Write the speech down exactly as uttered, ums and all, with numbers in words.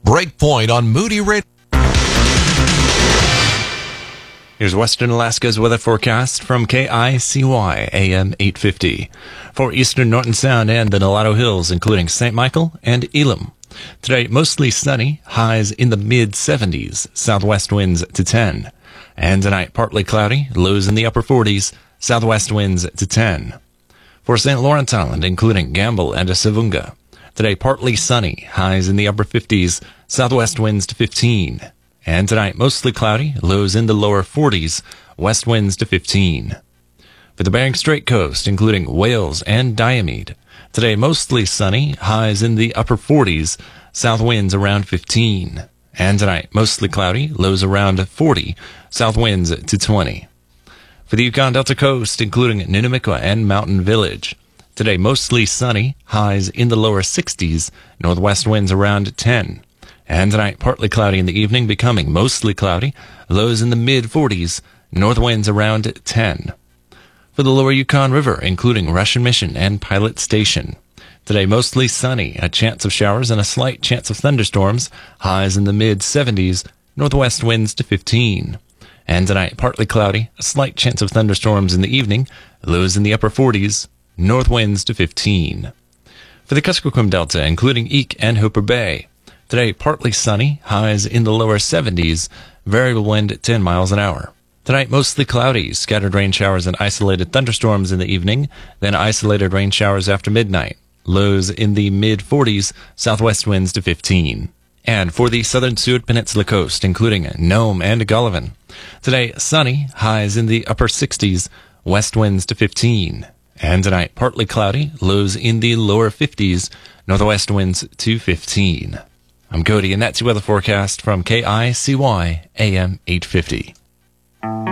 Breakpoint on Moody Radio. Here's Western Alaska's weather forecast from K I C Y A M eight fifty. For eastern Norton Sound and the Nulato Hills, including Saint Michael and Elam. Today, mostly sunny, highs in the mid seventies, southwest winds to ten. And tonight, partly cloudy, lows in the upper forties, southwest winds to ten. For Saint Lawrence Island, including Gamble and Savunga. Today, partly sunny, highs in the upper fifties, southwest winds to fifteen. And tonight, mostly cloudy, lows in the lower forties, west winds to fifteen. For the Bering Strait coast, including Wales and Diomede. Today, mostly sunny, highs in the upper forties, south winds around fifteen. And tonight, mostly cloudy, lows around forty, south winds to twenty. For the Yukon Delta coast, including Nunamikwa and Mountain Village. Today, mostly sunny, highs in the lower sixties, northwest winds around ten. And tonight, partly cloudy in the evening, becoming mostly cloudy, lows in the mid forties, north winds around ten. For the lower Yukon River, including Russian Mission and Pilot Station. Today, mostly sunny, a chance of showers and a slight chance of thunderstorms, highs in the mid seventies, northwest winds to fifteen. And tonight, partly cloudy, a slight chance of thunderstorms in the evening, lows in the upper forties, north winds to fifteen. For the Kuskokwim Delta, including Eek and Hooper Bay. Today, partly sunny, highs in the lower seventies, variable wind at ten miles an hour. Tonight, mostly cloudy, scattered rain showers and isolated thunderstorms in the evening, then isolated rain showers after midnight. Lows in the mid forties, southwest winds to fifteen. And for the southern Seward Peninsula coast, including Nome and Golovin. Today, sunny, highs in the upper sixties, west winds to fifteen. And tonight, partly cloudy, lows in the lower fifties, northwest winds to fifteen. I'm Cody, and that's your weather forecast from K I C Y A M eight fifty.